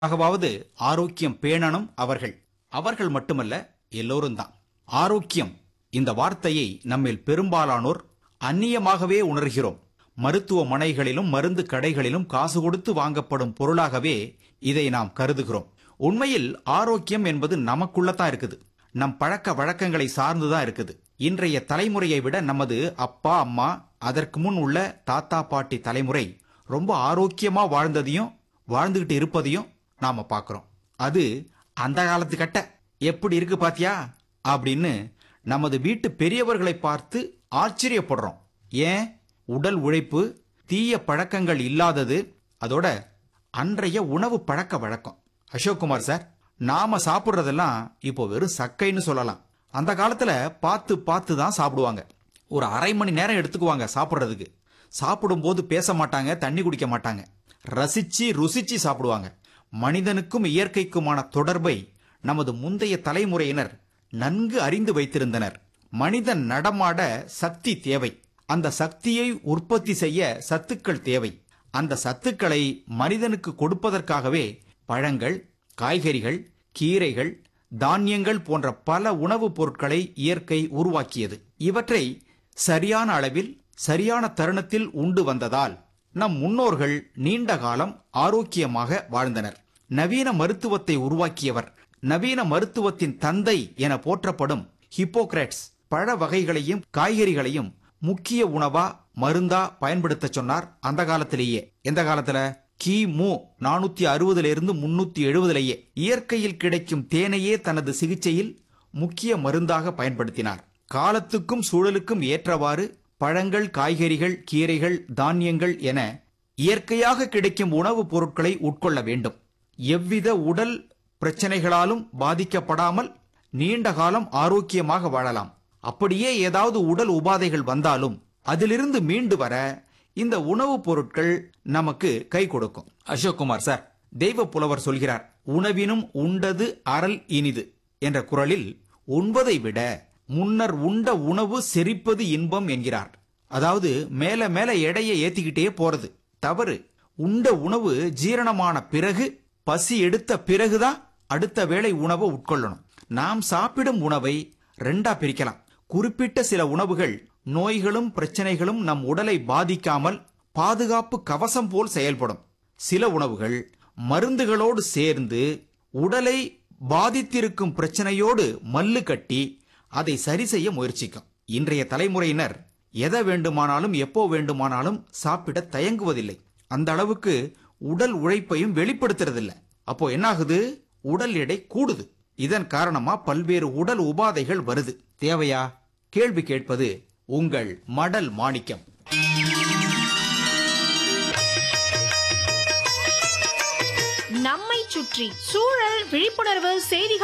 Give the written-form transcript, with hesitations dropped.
ஆகவாவது ஆரோக்கியம் பேணணும் அவர்கள் மட்டுமல்ல, எல்லோரும் தான். ஆரோக்கியம் இந்த வார்த்தையை நம்மில் பெரும்பாலானோர் அந்நியமாகவே உணர்கிறோம். மருத்துவமனைகளிலும் மருந்து கடைகளிலும் காசு கொடுத்து வாங்கப்படும் பொருளாகவே இதை நாம் கருதுகிறோம். உண்மையில் ஆரோக்கியம் என்பது நமக்குள்ளதான் இருக்குது. நம் பழக்க வழக்கங்களை சார்ந்துதான் இருக்குது. இன்றைய தலைமுறையை விட நமது அப்பா அம்மா, அதற்கு முன் உள்ள தாத்தா பாட்டி தலைமுறை ரொம்ப ஆரோக்கியமா வாழ்ந்துகிட்டு இருப்பதையும் நாம பார்க்கிறோம். அது அந்த காலத்து கட்ட எப்படி இருக்கு பாத்தியா அப்படின்னு நமது வீட்டு பெரியவர்களை பார்த்து ஆச்சரியப்படுறோம். ஏன்? உடல் உழைப்பு, தீய பழக்கங்கள் இல்லாதது, அதோட அன்றைய உணவு பழக்க வழக்கம். அசோக் குமார் சார், நாம சாப்பிடுறதெல்லாம் இப்போ வெறும் சக்கைன்னு சொல்லலாம். அந்த காலத்துல பார்த்து பார்த்து தான் சாப்பிடுவாங்க. ஒரு அரை மணி நேரம் எடுத்துக்குவாங்க சாப்பிடுறதுக்கு. சாப்பிடும்போது பேச மாட்டாங்க, தண்ணி குடிக்க மாட்டாங்க. ரசிச்சு ருசிச்சு சாப்பிடுவாங்க. மனிதனுக்கும் இயற்கைக்குமான தொடர்பை நமது முந்தைய தலைமுறையினர் நன்கு அறிந்து வைத்திருந்தனர். மனிதன் நடமாட சக்தி தேவை. அந்த சக்தியை உற்பத்தி செய்ய சத்துக்கள் தேவை. அந்த சத்துக்களை மனிதனுக்கு கொடுப்பதற்காகவே பழங்கள், காய்கறிகள், கீரைகள், தானியங்கள் போன்ற பல உணவுப் பொருட்களை இயற்கை உருவாக்கியது. இவற்றை சரியான அளவில் சரியான தருணத்தில் உண்டு வந்ததால் நம் முன்னோர்கள் நீண்ட காலம் ஆரோக்கியமாக வாழ்ந்தனர். நவீன மருத்துவத்தை உருவாக்கியவர், நவீன மருத்துவத்தின் தந்தை என போற்றப்படும் ஹிப்போக்ரேட்ஸ் பழ வகைகளையும் காய்கறிகளையும் முக்கிய உணவா மருந்தா பயன்படுத்த சொன்னார். அந்த காலத்திலேயே. எந்த காலத்துல? கிமு 460 370 இயற்கையில் கிடைக்கும் தேனையே தனது சிகிச்சையில் முக்கிய மருந்தாக பயன்படுத்தினார். காலத்துக்கும் சூழலுக்கும் ஏற்றவாறு பழங்கள், காய்கறிகள், கீரைகள், தானியங்கள் என இயற்கையாக கிடைக்கும் உணவுப் பொருட்களை உட்கொள்ள வேண்டும். எவ்வித உடல் பிரச்சனைகளாலும் பாதிக்கப்படாமல் நீண்ட காலம் ஆரோக்கியமாக வாழலாம். அப்படியே ஏதாவது உடல் உபாதைகள் வந்தாலும் அதிலிருந்து மீண்டு வர இந்த உணவுப் பொருட்கள் நமக்கு கை கொடுக்கும். அசோக் குமார் சார், தெய்வ புலவர் சொல்கிறார், உணவினும் உண்டது அறல் இனிது என்ற குரலில் உண்பதை விட முன்னர் உண்ட உணவு செரிப்பது இன்பம் என்கிறார். அதாவது மேல மேல எடையை ஏத்திக்கிட்டே போறது தவறு. உண்ட உணவு ஜீரணமான பிறகு, பசி எடுத்த பிறகுதான் அடுத்த வேளை உணவை உட்கொள்ளணும். நாம் சாப்பிடும் உணவை ரெண்டா பிரிக்கலாம். குறிப்பிட்ட சில உணவுகள் நோய்களும் பிரச்சனைகளும் நம் உடலை பாதிக்காமல் பாதுகாப்பு கவசம் போல் செயல்படும். சில உணவுகள் மருந்துகளோடு சேர்ந்து உடலை பாதித்திருக்கும் பிரச்சனையோடு மல்லு கட்டி அதை சரி செய்ய முயற்சிக்கும். இன்றைய தலைமுறையினர் எதை வேண்டுமானாலும் எப்போ வேண்டுமானாலும் சாப்பிட தயங்குவதில்லை. அந்த அளவுக்கு உடல் உழைப்பையும் வெளிப்படுத்துறதில்லை. அப்போ என்னாகுது? உடல் எடை கூடுது. இதன் காரணமா பல்வேறு உடல் உபாதைகள் வருது. தேவையா? கேள்வி கேட்பது உங்கள் மடல் மாணிக்கம். நம்மை சுற்றி சூழல் விழிப்புணர்வு செய்திகள்